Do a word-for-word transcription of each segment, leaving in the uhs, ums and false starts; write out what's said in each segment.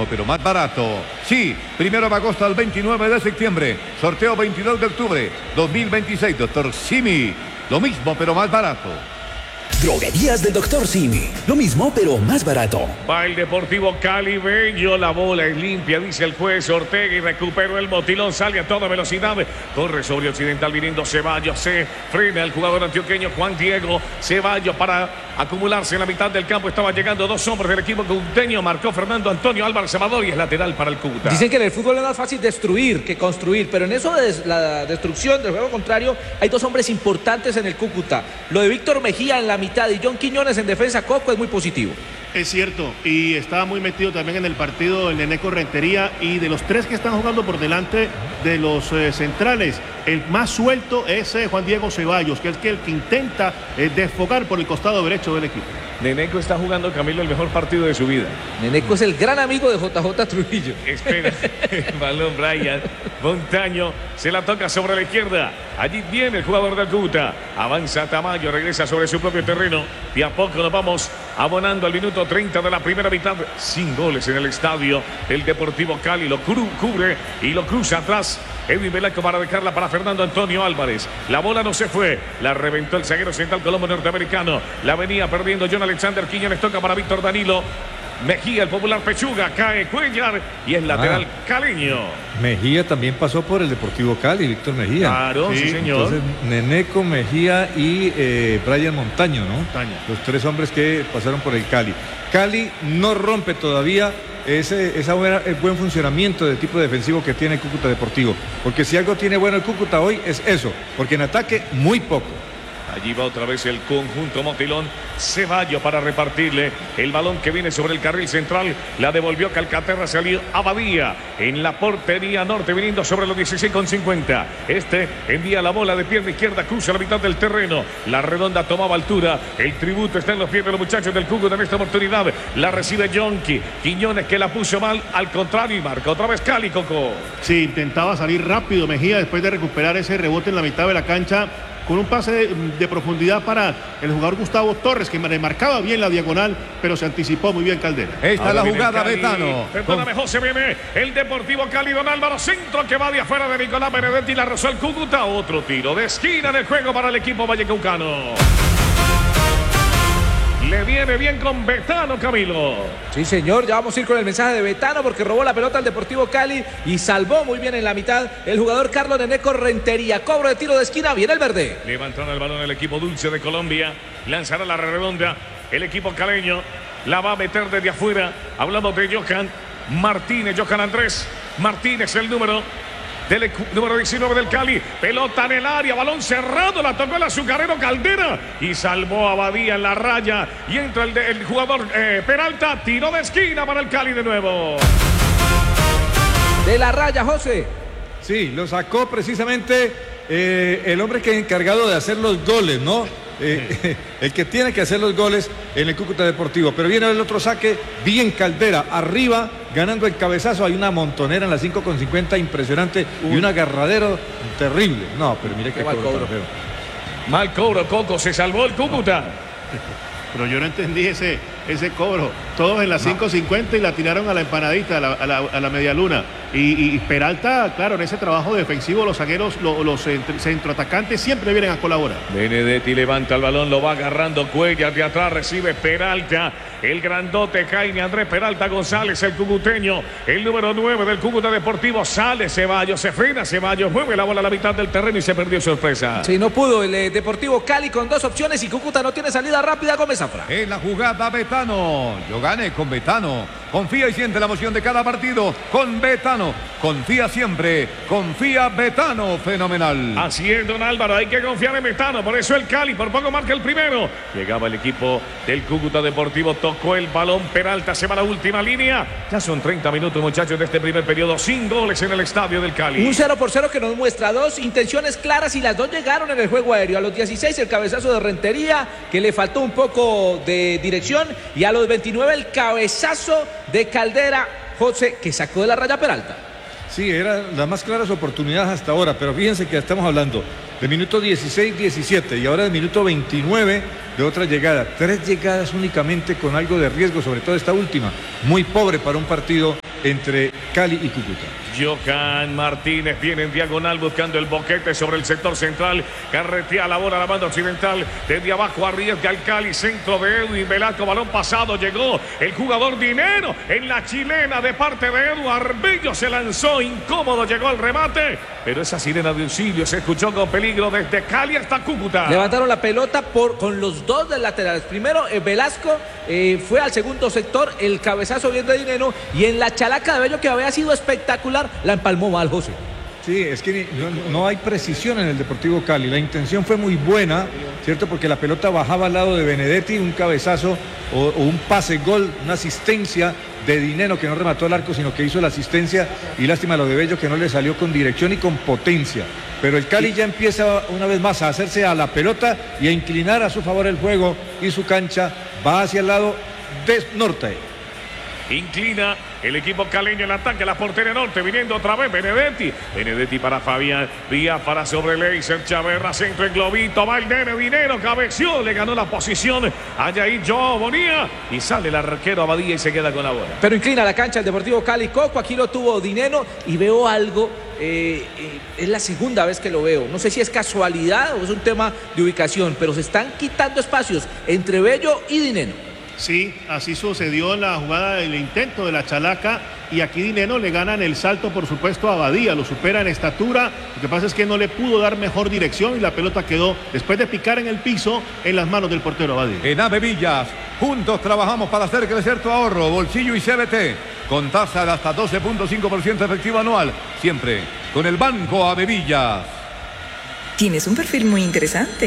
mismo pero más barato. Sí, primero de agosto al veintinueve de septiembre. Sorteo veintidós de octubre dos mil veintiséis. Doctor Simi, lo mismo pero más barato. Droguerías del doctor Simi. Lo mismo, pero más barato. Va el Deportivo Cali, bello, la bola es limpia, dice el juez Ortega, y recuperó el motilón, sale a toda velocidad, corre sobre Occidental viniendo Ceballos, se frena el jugador antioqueño Juan Diego Ceballos para acumularse en la mitad del campo. Estaban llegando dos hombres del equipo cúcuteño, marcó Fernando Antonio Álvarez Amador y es lateral para el Cúcuta. Dicen que en el fútbol es más fácil destruir que construir, pero en eso de la destrucción del juego contrario hay dos hombres importantes en el Cúcuta. Lo de Víctor Mejía en la mitad y John Quiñones en defensa, Coco, es muy positivo. Es cierto, y estaba muy metido también en el partido el Neneco Rentería, y de los tres que están jugando por delante de los eh, centrales, el más suelto es eh, Juan Diego Ceballos, que es el que intenta eh, desfogar por el costado derecho del equipo. Neneco está jugando, Camilo, el mejor partido de su vida. Neneco es el gran amigo de J J Trujillo. Espera, el balón Brian Montaño, se la toca sobre la izquierda. Allí viene el jugador del Cúcuta. Avanza Tamayo, regresa sobre su propio terreno. Y a poco nos vamos abonando al minuto treinta de la primera mitad. Sin goles en el estadio. El Deportivo Cali lo cubre y lo cruza atrás. Edwin Velasco para dejarla para Fernando Antonio Álvarez. La bola no se fue. La reventó el zaguero central Colombo norteamericano. La venía perdiendo John Alexander Quiñones. Toca para Víctor Danilo Mejía, el popular Pechuga. Cae Cuellar y es lateral ah, caleño. Mejía también pasó por el Deportivo Cali, Víctor Mejía. Claro, sí, sí señor. Entonces, Neneco, Mejía y eh, Brian Montaño, ¿no? Montaño. Los tres hombres que pasaron por el Cali. Cali no rompe todavía ese esa buena, el buen funcionamiento del tipo defensivo que tiene el Cúcuta Deportivo. Porque si algo tiene bueno el Cúcuta hoy es eso, porque en ataque muy poco. Allí va otra vez el conjunto motilón. Ceballos para repartirle el balón que viene sobre el carril central. La devolvió Calcaterra, salió Abadía en la portería norte, viniendo sobre los dieciséis con cincuenta. Este envía la bola de pierna izquierda, cruza la mitad del terreno. La redonda tomaba altura. El tributo está en los pies de los muchachos del Cúcuta en esta oportunidad. La recibe Yonki. Quiñones, que la puso mal, al contrario, y marca otra vez Cali, Coco. Sí, intentaba salir rápido Mejía después de recuperar ese rebote en la mitad de la cancha, con un pase de, de profundidad para el jugador Gustavo Torres, que marcaba bien la diagonal, pero se anticipó muy bien Caldera. Esta es la jugada, Betano. Perdóname, José, viene el Deportivo Cali, Don Álvaro, centro que va de afuera de Nicolás Benedetti, la rozó el Cúcuta. Otro tiro de esquina del juego para el equipo vallecaucano. Le viene bien con Betano, Camilo. Sí, señor, ya vamos a ir con el mensaje de Betano, porque robó la pelota al Deportivo Cali y salvó muy bien en la mitad el jugador Carlos Neneco Rentería. Cobro de tiro de esquina, viene el verde. Levantaron el balón el equipo dulce de Colombia. Lanzará la redonda el equipo caleño. La va a meter desde afuera. Hablamos de Johan Martínez, Johan Andrés Martínez, el número del número diecinueve del Cali. Pelota en el área, balón cerrado, la tocó el azucarero Caldera y salvó a Abadía en la raya. Y entra el, de, el jugador eh, Peralta, tiro de esquina para el Cali de nuevo. De la raya, José. Sí, lo sacó precisamente eh, el hombre que es encargado de hacer los goles, ¿no? Eh, el que tiene que hacer los goles en el Cúcuta Deportivo. Pero viene el otro saque, bien Caldera, arriba, ganando el cabezazo. Hay una montonera en la cinco con cincuenta impresionante. Uy. Y un agarradero terrible. No, pero mire qué, qué cobro, cobro. Feo. Mal cobro, Coco, se salvó el Cúcuta. Pero yo no entendí ese, ese cobro. Todos en la cinco cincuenta y la tiraron a la empanadita, a la, a la, a la media luna. Y, y Peralta, claro, en ese trabajo defensivo, los zagueros, los, los centroatacantes siempre vienen a colaborar. Benedetti levanta el balón, lo va agarrando Cuellar de atrás, recibe Peralta. El grandote Jaime Andrés Peralta González, el cucuteño, el número nueve del Cúcuta Deportivo. Sale Ceballos, se frena Ceballos, mueve la bola a la mitad del terreno y se perdió sorpresa. Sí, no pudo el eh, Deportivo Cali con dos opciones y Cúcuta no tiene salida rápida. Gómez Zafra. En la jugada Betano, yo gané con Betano. Confía y siente la emoción de cada partido con Betano. Confía siempre, confía Betano, fenomenal. Así es, don Álvaro, hay que confiar en Betano, por eso el Cali, por poco marca el primero. Llegaba el equipo del Cúcuta Deportivo, tocó el balón, Peralta se va a la última línea. Ya son treinta minutos, muchachos, de este primer periodo, sin goles en el estadio del Cali. Un cero por cero que nos muestra dos intenciones claras y las dos llegaron en el juego aéreo. A los dieciséis el cabezazo de Rentería, que le faltó un poco de dirección, y a los veintinueve el cabezazo de Caldera, José, que sacó de la raya Peralta. Sí, era las más claras oportunidades hasta ahora, pero fíjense que estamos hablando de minuto dieciséis diecisiete y ahora de minuto veintinueve de otra llegada. Tres llegadas únicamente con algo de riesgo, sobre todo esta última. Muy pobre para un partido entre Cali y Cúcuta. Johan Martínez viene en diagonal buscando el boquete sobre el sector central. Carretea la bola a la banda occidental. Desde abajo arriesga al Cali. Centro de Edwin Velasco. Balón pasado. Llegó el jugador Dinero en la chilena de parte de Eduardo Arbello. Se lanzó incómodo. Llegó al remate. Pero esa sirena de auxilio se escuchó con peligro desde Cali hasta Cúcuta. Levantaron la pelota por, con los dos del laterales. Primero eh, Velasco eh, fue al segundo sector. El cabezazo bien de Dinero. Y en la chalaca de Bello, que había sido espectacular, la empalmó mal, José. Sí, es que no, no hay precisión en el Deportivo Cali. La intención fue muy buena, ¿cierto? Porque la pelota bajaba al lado de Benedetti, un cabezazo o, o un pase gol, una asistencia de Dinero que no remató al arco, sino que hizo la asistencia, y lástima lo de Bello que no le salió con dirección y con potencia. Pero el Cali ya empieza una vez más a hacerse a la pelota y a inclinar a su favor el juego, y su cancha va hacia el lado de norte. Inclina el equipo caleño, el ataque a la portería norte, viniendo otra vez Benedetti. Benedetti para Fabián, vía para sobre Leiser Chaverra, centro en globito, va el nene Dinero, cabeció, le ganó la posición a Yair Joao Bonilla y sale el arquero Abadía y se queda con la bola. Pero inclina la cancha el Deportivo Cali. Coco, aquí lo tuvo Dinero y veo algo, eh, eh, es la segunda vez que lo veo. No sé si es casualidad o es un tema de ubicación, pero se están quitando espacios entre Bello y Dinero. Sí, así sucedió en la jugada del intento de la chalaca, y aquí Dinero le ganan el salto, por supuesto, a Abadía, lo supera en estatura. Lo que pasa es que no le pudo dar mejor dirección y la pelota quedó, después de picar en el piso, en las manos del portero Abadía. En Avevillas, juntos trabajamos para hacer crecer tu ahorro, bolsillo y C B T, con tasa de hasta doce punto cinco por ciento efectivo anual, siempre con el Banco Avevillas. Tienes un perfil muy interesante.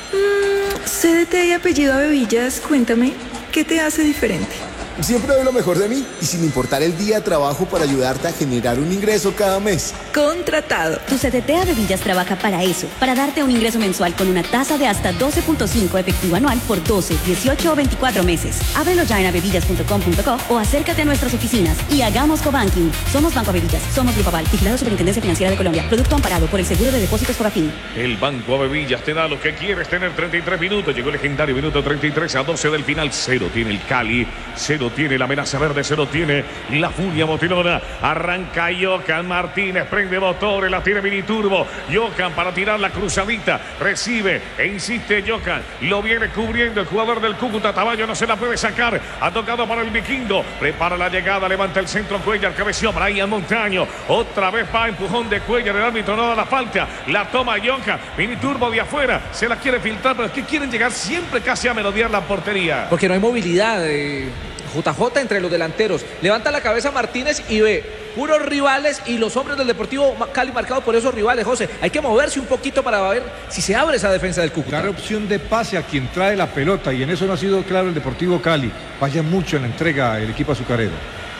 Mm, C D T y apellido Avevillas, cuéntame, ¿qué te hace diferente? Siempre doy lo mejor de mí y sin importar el día trabajo para ayudarte a generar un ingreso cada mes. Contratado. Tu C D T Avevillas trabaja para eso, para darte un ingreso mensual con una tasa de hasta doce punto cinco efectivo anual por doce, dieciocho o veinticuatro meses. Ábrelo ya en avevillas punto com punto co o acércate a nuestras oficinas y hagamos cobanking. Somos Banco Avevillas, somos Grupo Aval, vigilado Superintendencia Financiera de Colombia, producto amparado por el Seguro de Depósitos Fogafín. El Banco Avevillas te da lo que quieres tener. Treinta y tres minutos, llegó el legendario minuto treinta y tres a doce del final. Cero tiene el Cali, cero tiene la amenaza verde, cero tiene la furia motilona. Arranca Johan Martínez, prende motores, la tiene Miniturbo. Johan para tirar la cruzadita, recibe e insiste Johan, lo viene cubriendo el jugador del Cúcuta. Tamayo no se la puede sacar, ha tocado para el Vikingo, prepara la llegada, levanta el centro Cuellar, cabeció Brian Montaño, otra vez va empujón de Cuellar, el árbitro no da la falta, la toma Johan, Miniturbo de afuera, se la quiere filtrar, pero es que quieren llegar siempre casi a melodiar la portería. Porque no hay movilidad de J J entre los delanteros. Levanta la cabeza Martínez y ve puros rivales y los hombres del Deportivo Cali marcados por esos rivales, José. Hay que moverse un poquito para ver si se abre esa defensa del Cúcuta. Dar opción de pase a quien trae la pelota, y en eso no ha sido claro el Deportivo Cali. Vaya mucho en la entrega el equipo azucarero.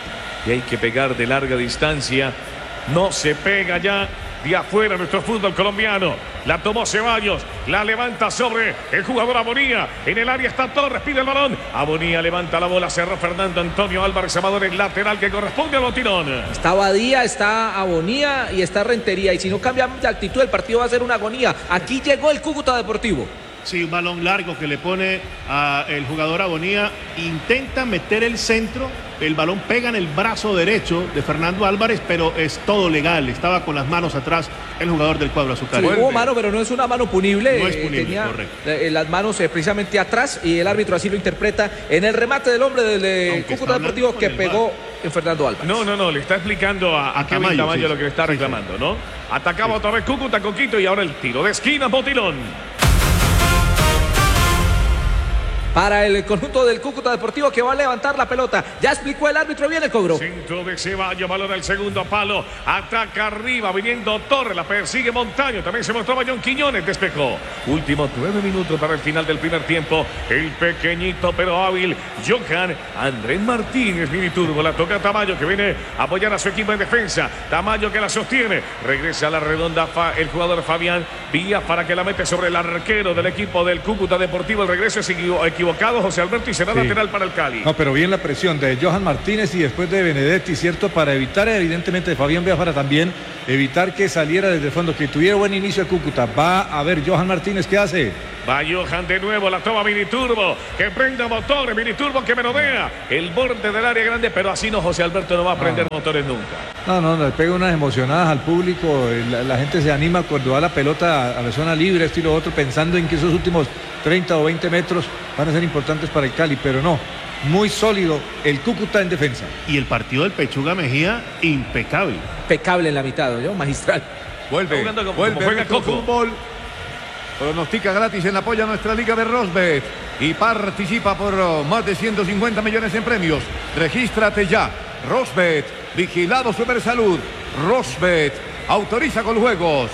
Y hay que pegar de larga distancia. No se pega ya de afuera nuestro fútbol colombiano. La tomó Ceballos, la levanta sobre el jugador Abonía. En el área está Torres, pide el balón. Abonía levanta la bola, cerró Fernando Antonio Álvarez Amador, el lateral que corresponde a Botirón. Está Abadía, está Abonía y está Rentería. Y si no cambiamos de actitud, el partido va a ser una agonía. Aquí llegó el Cúcuta Deportivo. Sí, un balón largo que le pone a el jugador Abonía, intenta meter el centro, el balón pega en el brazo derecho de Fernando Álvarez, pero es todo legal, estaba con las manos atrás el jugador del cuadro azucarero. Sí, hubo mano, pero no es una mano punible. No es punible, Tenía correcto. Eh, las manos eh, precisamente atrás, y el árbitro así lo interpreta en el remate del hombre del eh, Cúcuta Deportivo que pegó bar. en Fernando Álvarez. No, no, no, le está explicando a, a, a Kevin Tamayo, Tamayo sí, lo que le está sí, reclamando, sí. ¿no? Atacaba sí. otra vez Cúcuta con Quito y ahora el tiro de esquina, Botilón. Para el conjunto del Cúcuta Deportivo, que va a levantar la pelota. Ya explicó el árbitro, bien el cobro. Centro de Ceballos, balón al segundo palo. Ataca arriba, viniendo Torres, la persigue Montaño. También se mostraba John Quiñones, despejó. Últimos nueve minutos para el final del primer tiempo. El pequeñito pero hábil Johan Andrés Martínez, Miniturbo. La toca Tamayo, que viene a apoyar a su equipo en defensa. Tamayo que la sostiene. Regresa a la redonda el jugador Fabián. Vía para que la mete sobre el arquero del equipo del Cúcuta Deportivo. El regreso es equivocado. equivocado José Alberto y será Sí. lateral para el Cali. No, pero bien la presión de Johan Martínez y después de Benedetti, ¿cierto? Para evitar, evidentemente, de Fabián Biafara también, evitar que saliera desde el fondo, que tuviera buen inicio de Cúcuta. Va a ver Johan Martínez, ¿qué hace? Va Johan de nuevo, la toma Miniturbo, que prenda motores, Miniturbo que merodea el borde del área grande, pero así no, José Alberto no va a prender Ah. motores nunca. No, no, le pega unas emocionadas al público, la, la gente se anima cuando va la pelota a la zona libre, esto y lo otro, pensando en que esos últimos treinta o veinte metros van a ser importantes para el Cali, pero no, muy sólido el Cúcuta en defensa. Y el partido del Pechuga Mejía, impecable. Impecable en la mitad, ¿no? Magistral. Vuelve, Está jugando como- vuelve como juega nuestro Coco. fútbol. Pronostica gratis en apoyo a nuestra liga de Rosbet y participa por oh, más de ciento cincuenta millones en premios. Regístrate ya. Rosbet, vigilado Supersalud. Rosbet, autoriza con juegos.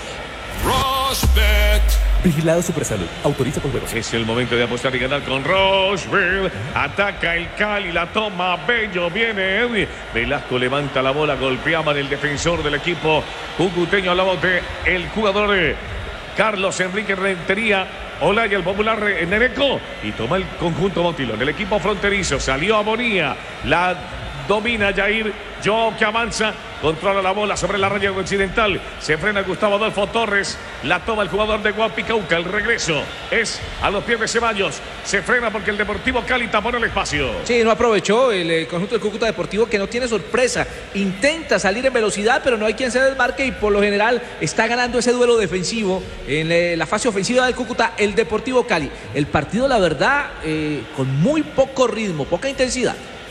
Rosbet. Vigilado Supersalud. Autoriza con juegos. Es el momento de apostar y ganar con Roswell. Ataca el Cali, la toma Bello, viene Edwin. Velasco levanta la bola, golpeaban el defensor del equipo cucuteño a la bote. El jugador eh, Carlos Enrique Rentería. Olaya, el popular eh, Nereco. Y toma el conjunto Motilón. El equipo fronterizo salió a Bonía. La domina Jair. Joao que avanza. Controla la bola sobre la raya occidental. Se frena Gustavo Adolfo Torres. La toma el jugador de Guapicauca. El regreso es a los pies de Ceballos. Se frena porque el Deportivo Cali tapó el espacio. Sí, no aprovechó el, eh, conjunto del Cúcuta Deportivo, que no tiene sorpresa. Intenta salir en velocidad, pero no hay quien se desmarque y por lo general está ganando ese duelo defensivo en eh, la fase ofensiva del Cúcuta, el Deportivo Cali. El partido, la verdad, eh, con muy poco ritmo, poca intensidad.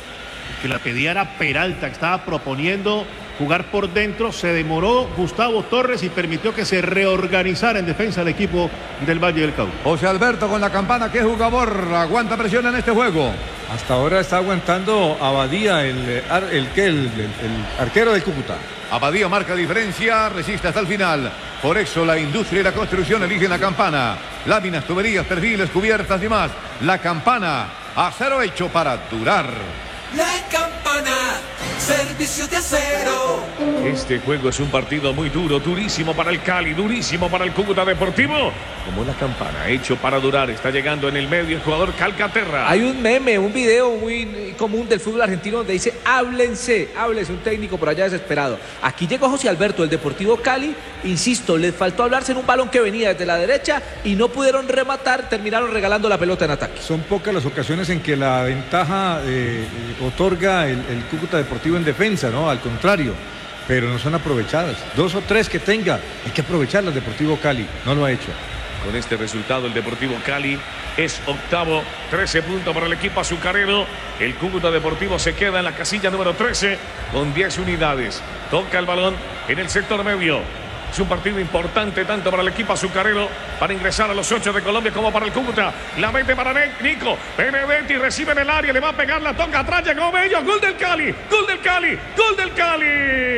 Que la pedía era Peralta, que estaba proponiendo jugar por dentro. Se demoró Gustavo Torres y permitió que se reorganizara en defensa del equipo del Valle del Cauca. José Alberto con la campana. ¿Qué jugador aguanta presión en este juego? Hasta ahora está aguantando Abadía, el, eh, ar- el, ¿qué? el, el- el arquero del Cúcuta. Abadía marca diferencia, resiste hasta el final. Por eso la industria y la construcción eligen la campana. Láminas, tuberías, perfiles, cubiertas y más. La campana, acero hecho para durar. La campana. Servicios de acero. Este juego es un partido muy duro, durísimo para el Cali, durísimo para el Cúcuta Deportivo. Como la campana, hecho para durar. Está llegando en el medio el jugador Calcaterra. Hay un meme, un video muy común del fútbol argentino donde dice háblense, háblense, un técnico por allá desesperado. Aquí llegó José Alberto, el Deportivo Cali, insisto, les faltó hablarse en un balón que venía desde la derecha y no pudieron rematar, terminaron regalando la pelota en ataque. Son pocas las ocasiones en que la ventaja eh, eh, otorga el, el Cúcuta Deportivo en defensa, ¿no? Al contrario, pero no son aprovechadas. Dos o tres que tenga, hay que aprovecharlas. Deportivo Cali no lo ha hecho. Con este resultado, el Deportivo Cali es octavo, trece puntos para el equipo azucarero. El Cúcuta Deportivo se queda en la casilla número trece con diez unidades. Toca el balón en el sector medio. Es un partido importante tanto para el equipo azucarero para ingresar a los ocho de Colombia como para el Cúcuta. La mete para Nico. Benedetti recibe en el área, le va a pegar, la toca atrás, llegó Bello. Gol del Cali, gol del Cali, gol del Cali.